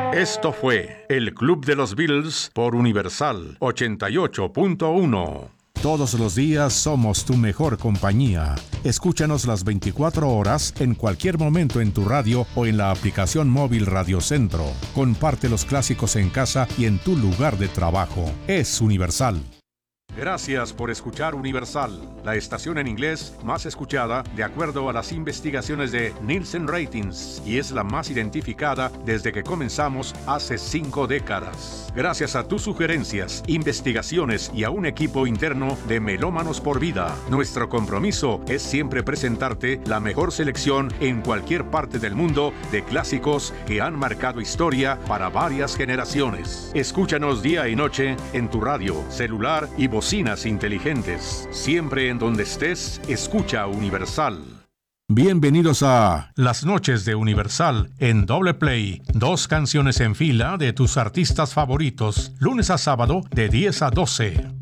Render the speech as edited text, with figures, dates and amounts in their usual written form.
Esto fue El Club de los Beatles por Universal 88.1. Todos los días somos tu mejor compañía. Escúchanos las 24 horas en cualquier momento en tu radio o en la aplicación móvil Radio Centro. Comparte los clásicos en casa y en tu lugar de trabajo. Es Universal. Gracias por escuchar Universal, la estación en inglés más escuchada de acuerdo a las investigaciones de Nielsen Ratings, y es la más identificada desde que comenzamos hace 5 décadas. Gracias a tus sugerencias, investigaciones y a un equipo interno de Melómanos por Vida, nuestro compromiso es siempre presentarte la mejor selección en cualquier parte del mundo de clásicos que han marcado historia para varias generaciones. Escúchanos día y noche en tu radio, celular y bocinas inteligentes. Siempre en donde estés, escucha Universal. Bienvenidos a Las noches de Universal en Doble Play. 2 canciones en fila de tus artistas favoritos, lunes a sábado de 10 a 12.